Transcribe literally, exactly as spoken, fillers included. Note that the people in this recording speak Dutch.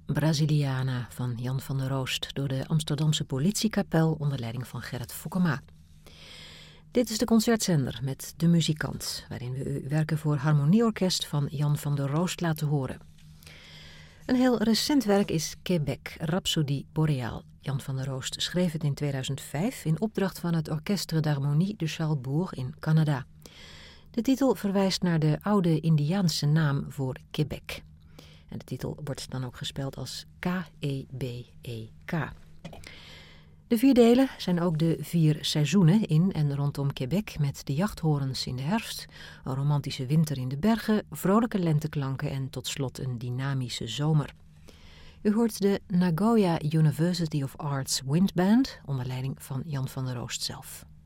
Brasiliana van Jan van der Roost door de Amsterdamse politiekapel onder leiding van Gerrit Fokkema. Dit is de concertzender met De Muzikant, waarin we u werken voor harmonieorkest van Jan van der Roost laten horen. Een heel recent werk is Québec, Rhapsodie Boréale. Jan van der Roost schreef het in tweeduizend vijf in opdracht van het Orchestre d'Harmonie de Charlesbourg in Canada. De titel verwijst naar de oude Indiaanse naam voor Québec. En de titel wordt dan ook gespeld als K E B E K. De vier delen zijn ook de vier seizoenen in en rondom Québec met de jachthorens in de herfst, een romantische winter in de bergen, vrolijke lenteklanken en tot slot een dynamische zomer. U hoort de Nagoya University of Arts Windband onder leiding van Jan van der Roost zelf.